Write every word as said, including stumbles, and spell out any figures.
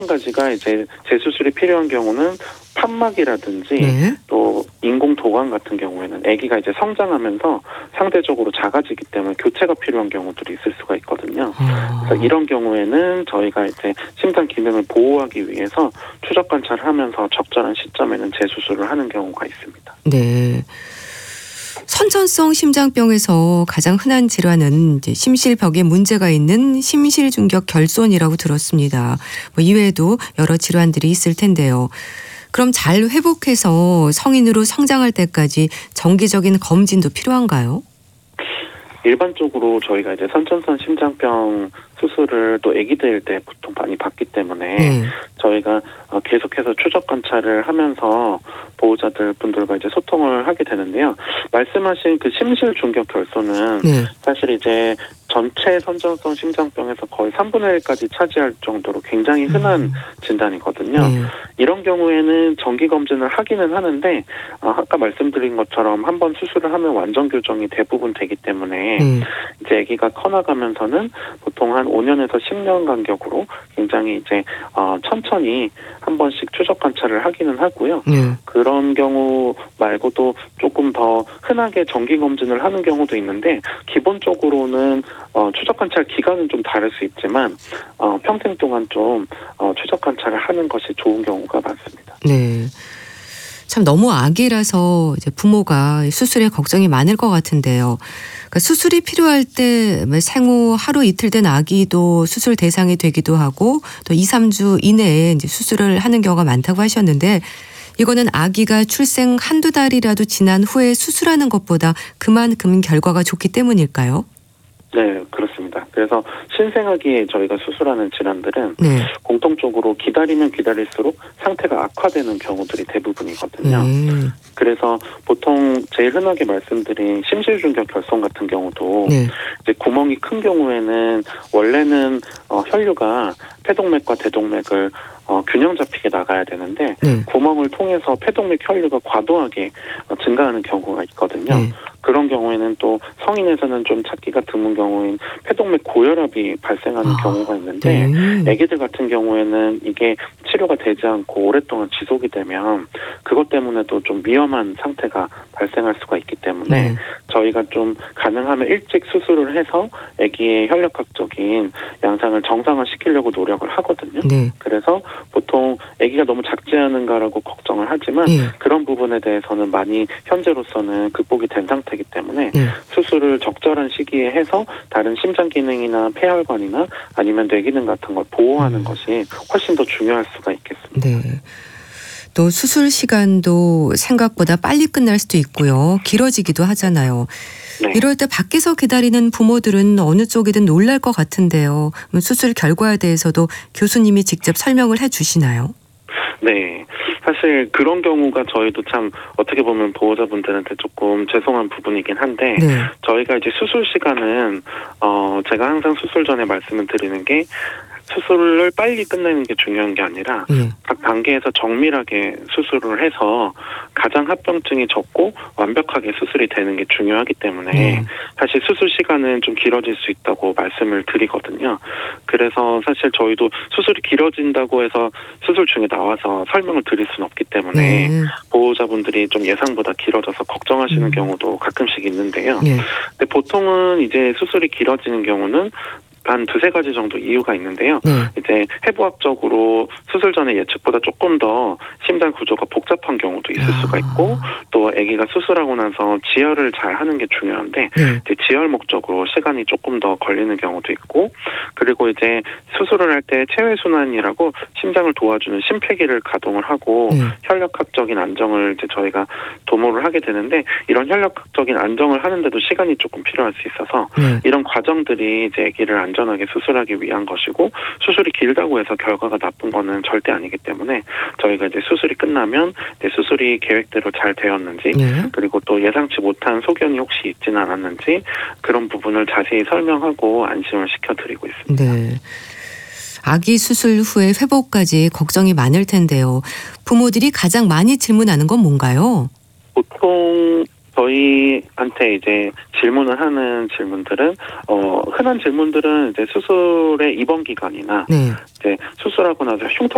한 가지가 이제 재수술이 필요한 경우는 판막이라든지 네. 또 인공 도관 같은 경우에는 아기가 이제 성장하면서 상대적으로 작아지기 때문에 교체가 필요한 경우들이 있을 수가 있거든요. 아. 그래서 이런 경우에는 저희가 이제 심장 기능을 보호하기 위해서 추적 관찰을 하면서 적절한 시점에는 재수술을 하는 경우가 있습니다. 네. 선천성 심장병에서 가장 흔한 질환은 이제 심실벽에 문제가 있는 심실중격 결손이라고 들었습니다. 뭐 이외에도 여러 질환들이 있을 텐데요. 그럼 잘 회복해서 성인으로 성장할 때까지 정기적인 검진도 필요한가요? 일반적으로 저희가 이제 선천성 심장병 수술을 또 아기들 때 보통 많이 받기 때문에 네. 저희가 계속해서 추적 관찰을 하면서 보호자들 분들과 이제 소통을 하게 되는데요. 말씀하신 그 심실 중격 결손은 네. 사실 이제 전체 선천성 심장병에서 거의 삼분의 일까지 차지할 정도로 굉장히 흔한 음. 진단이거든요. 네. 이런 경우에는 정기 검진을 하기는 하는데 아까 말씀드린 것처럼 한번 수술을 하면 완전 교정이 대부분 되기 때문에 네. 이제 아기가 커나가면서는 보통 한 오 년에서 십 년 간격으로 굉장히 이제 어, 천천히 한 번씩 추적 관찰을 하기는 하고요. 네. 그런 경우 말고도 조금 더 흔하게 정기 검진을 하는 경우도 있는데 기본적으로는 어, 추적 관찰 기간은 좀 다를 수 있지만 어, 평생 동안 좀 어, 추적 관찰을 하는 것이 좋은 경우가 많습니다. 네. 참 너무 아기라서 이제 부모가 수술에 걱정이 많을 것 같은데요. 그러니까 수술이 필요할 때 생후 하루 이틀 된 아기도 수술 대상이 되기도 하고 또 이, 삼 주 이내에 이제 수술을 하는 경우가 많다고 하셨는데 이거는 아기가 출생 한두 달이라도 지난 후에 수술하는 것보다 그만큼 결과가 좋기 때문일까요? 네, 그렇습니다. 그래서 신생아기에 저희가 수술하는 질환들은 네. 공통적으로 기다리면 기다릴수록 상태가 악화되는 경우들이 대부분이거든요. 네. 그래서 보통 제일 흔하게 말씀드린 심실중격 결손 같은 경우도 네. 이제 구멍이 큰 경우에는 원래는 어, 혈류가 폐동맥과 대동맥을 어, 균형 잡히게 나가야 되는데 네. 구멍을 통해서 폐동맥 혈류가 과도하게 어, 증가하는 경우가 있거든요. 네. 그런 경우에는 또 성인에서는 좀 찾기가 드문 경우인 폐동맥 고혈압이 발생하는 아, 경우가 있는데 네. 아기들 같은 경우에는 이게 치료가 되지 않고 오랫동안 지속이 되면 그것 때문에도 좀 위험한 상태가 발생할 수가 있기 때문에 네. 저희가 좀 가능하면 일찍 수술을 해서 아기의 혈력학적인 양상을 정상화시키려고 노력을 하거든요. 네. 그래서 보통 아기가 너무 작지 않은가라고 걱정을 하지만 네. 그런 부분에 대해서는 많이 현재로서는 극복이 된 상태이기 때문에 네. 수술을 적절한 시기에 해서 다른 심장 기능이나 폐혈관이나 아니면 뇌 기능 같은 걸 보호하는 음. 것이 훨씬 더 중요할 수가 있겠습니다. 네. 또 수술 시간도 생각보다 빨리 끝날 수도 있고요. 길어지기도 하잖아요. 네. 이럴 때 밖에서 기다리는 부모들은 어느 쪽이든 놀랄 것 같은데요. 수술 결과에 대해서도 교수님이 직접 설명을 해 주시나요? 네. 사실 그런 경우가 저희도 참 어떻게 보면 보호자분들한테 조금 죄송한 부분이긴 한데 네. 저희가 이제 수술 시간은 어 제가 항상 수술 전에 말씀을 드리는 게 수술을 빨리 끝내는 게 중요한 게 아니라 예. 각 단계에서 정밀하게 수술을 해서 가장 합병증이 적고 완벽하게 수술이 되는 게 중요하기 때문에 네. 사실 수술 시간은 좀 길어질 수 있다고 말씀을 드리거든요. 그래서 사실 저희도 수술이 길어진다고 해서 수술 중에 나와서 설명을 드릴 수는 없기 때문에 네. 보호자분들이 좀 예상보다 길어져서 걱정하시는 음. 경우도 가끔씩 있는데요. 네. 근데 보통은 이제 수술이 길어지는 경우는 한 두세 가지 정도 이유가 있는데요. 네. 이제 해부학적으로 수술 전에 예측보다 조금 더 심장 구조가 복잡한 경우도 있을 아. 수가 있고 또 아기가 수술하고 나서 지혈을 잘 하는 게 중요한데 네. 이제 지혈 목적으로 시간이 조금 더 걸리는 경우도 있고 그리고 이제 수술을 할 때 체외순환이라고 심장을 도와주는 심폐기를 가동을 하고 네. 혈력학적인 안정을 이제 저희가 도모를 하게 되는데 이런 혈력학적인 안정을 하는데도 시간이 조금 필요할 수 있어서 네. 이런 과정들이 이제 아기를 안전하게 수술하기 위한 것이고 수술이 길다고 해서 결과가 나쁜 거는 절대 아니기 때문에 저희가 이제 수술이 끝나면 이제 수술이 계획대로 잘 되었는지 네. 그리고 또 예상치 못한 소견이 혹시 있지는 않았는지 그런 부분을 자세히 설명하고 안심을 시켜드리고 있습니다. 네. 아기 수술 후에 회복까지 걱정이 많을 텐데요. 부모들이 가장 많이 질문하는 건 뭔가요? 보통 저희한테 이제 질문을 하는 질문들은 어 흔한 질문들은 이제 수술의 입원 기간이나 네. 이제 수술하고 나서 흉터